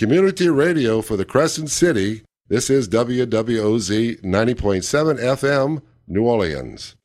community radio for the Crescent City. This is WWOZ 90.7 FM, New Orleans.